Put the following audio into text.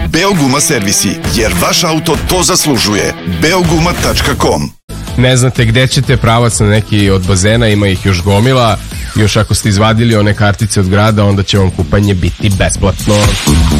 Beoguma servisi, jer vaš auto to zaslužuje. Beoguma.com. Ne znate gde ćete, pravac na neki od bazena, ima ih još gomila. Još ako ste izvadili one kartice od grada, onda će vam kupanje biti besplatno.